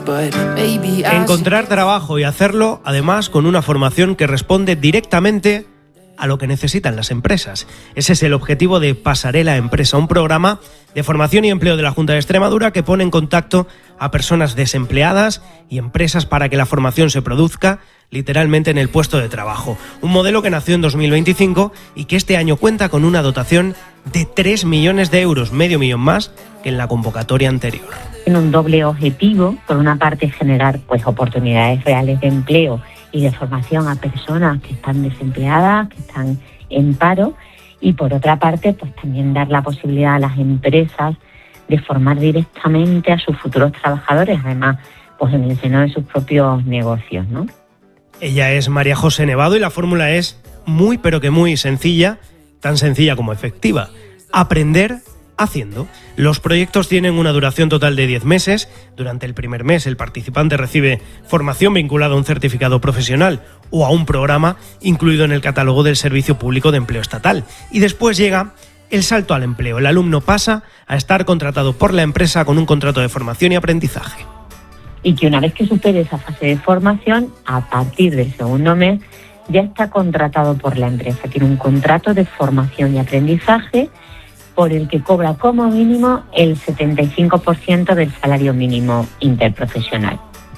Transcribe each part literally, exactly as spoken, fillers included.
Encontrar trabajo y hacerlo, además, con una formación que responde directamente a lo que necesitan las empresas. Ese es el objetivo de Pasarela Empresa, un programa de formación y empleo de la Junta de Extremadura que pone en contacto a personas desempleadas y empresas para que la formación se produzca literalmente en el puesto de trabajo. Un modelo que nació en dos mil veinticinco y que este año cuenta con una dotación de tres millones de euros, medio millón más que en la convocatoria anterior. En un doble objetivo, por una parte generar pues oportunidades reales de empleo y de formación a personas que están desempleadas, que están en paro, y por otra parte pues también dar la posibilidad a las empresas de formar directamente a sus futuros trabajadores, además pues en el seno de sus propios negocios, ¿no? Ella es María José Nevado y la fórmula es muy pero que muy sencilla, tan sencilla como efectiva. Aprender haciendo. Los proyectos tienen una duración total de diez meses. Durante el primer mes el participante recibe formación vinculada a un certificado profesional o a un programa incluido en el catálogo del Servicio Público de Empleo Estatal. Y después llega el salto al empleo. El alumno pasa a estar contratado por la empresa con un contrato de formación y aprendizaje. Y que una vez que supere esa fase de formación, a partir del segundo mes, ya está contratado por la empresa. Tiene un contrato de formación y aprendizaje por el que cobra como mínimo el setenta y cinco por ciento del salario mínimo interprofesional.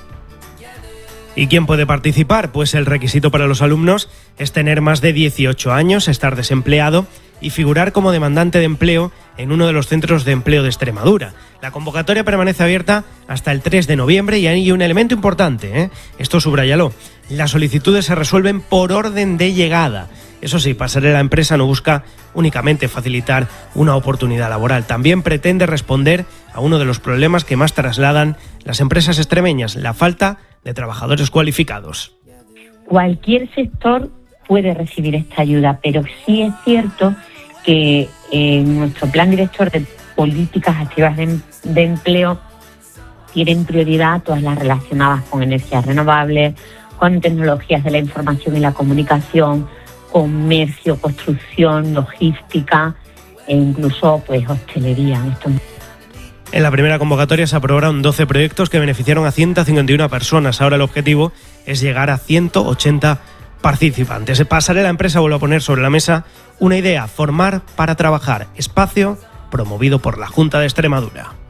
¿Y quién puede participar? Pues el requisito para los alumnos es tener más de dieciocho años, estar desempleado y figurar como demandante de empleo en uno de los centros de empleo de Extremadura. La convocatoria permanece abierta hasta el tres de noviembre y hay un elemento importante, ¿eh? Esto subráyalo. Las solicitudes se resuelven por orden de llegada. Eso sí, Pasarela Empresa no busca únicamente facilitar una oportunidad laboral, también pretende responder a uno de los problemas que más trasladan las empresas extremeñas, la falta de trabajadores cualificados. Cualquier sector puede recibir esta ayuda, pero sí es cierto que en nuestro plan director de políticas activas de, de empleo tienen prioridad todas las relacionadas con energías renovables, con tecnologías de la información y la comunicación, comercio, construcción, logística e incluso pues hostelería. Esto. En la primera convocatoria se aprobaron doce proyectos que beneficiaron a ciento cincuenta y una personas. Ahora el objetivo es llegar a ciento ochenta participantes. Pasarela Empresa vuelve a poner sobre la mesa una idea: formar para trabajar, espacio promovido por la Junta de Extremadura.